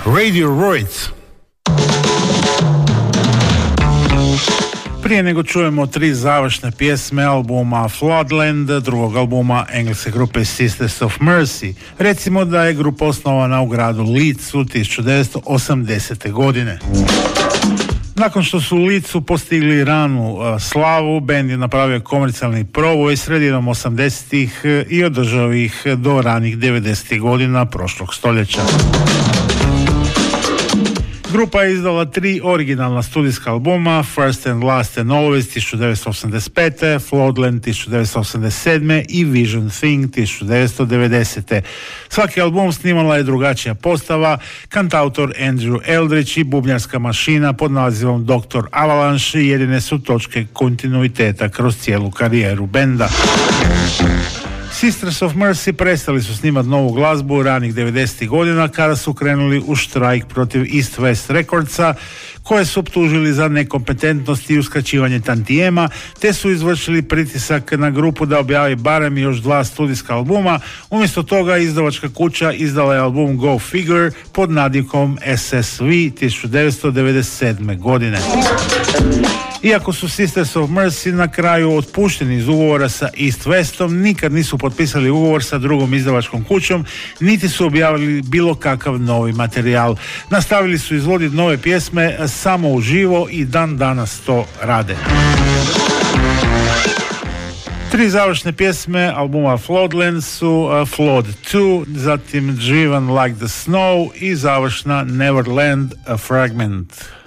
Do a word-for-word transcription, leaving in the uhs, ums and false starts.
Radiohead. Prije nego čujemo tri završne pjesme albuma Floodland, drugog albuma engleske grupe Sisters of Mercy, recimo da je grupa osnovana u gradu Leedsu tisuću devetsto osamdesete. godine. Nakon što su u Leedsu postigli ranu uh, slavu, bend je napravio komercijalni proboj sredinom osamdesetih i održao ih do ranih devedesetih godina prošlog stoljeća. Grupa je izdala tri originalna studijska albuma, First and Last and Always tisuću devetsto osamdeset pete, Floodland tisuću devetsto osamdeset sedme i Vision Thing tisuću devetsto devedesete. Svaki album snimala je drugačija postava, kantautor Andrew Eldridge i bubnjarska mašina pod nazivom doktor Avalanche jedine su točke kontinuiteta kroz cijelu karijeru benda. Sisters of Mercy prestali su snimati novu glazbu ranih devedesetih godina kada su krenuli u štrajk protiv East West Recordsa, koje su optužili za nekompetentnost i uskraćivanje tantijema, te su izvršili pritisak na grupu da objavi barem još dva studijska albuma. Umjesto toga izdavačka kuća izdala je album Go Figure pod nadimkom S S V tisuću devetsto devedeset sedme. godine. Iako su Sisters of Mercy na kraju otpušteni iz ugovora sa East Westom, nikad nisu potpisali ugovor sa drugom izdavačkom kućom, niti su objavili bilo kakav novi materijal. Nastavili su izvoditi nove pjesme samo uživo i dan danas to rade. Tri završne pjesme albuma Floodland su uh, Flood dva, zatim Driven Like the Snow i završna Neverland, a Fragment.